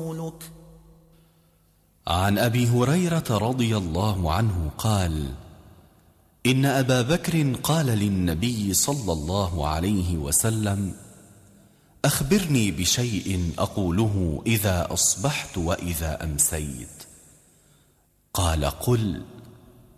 ورسولك. عن أبي هريرة رضي الله عنه قال: إن أبا بكر قال للنبي صلى الله عليه وسلم: أخبرني بشيء أقوله إذا أصبحت وإذا أمسيت. قال: قل: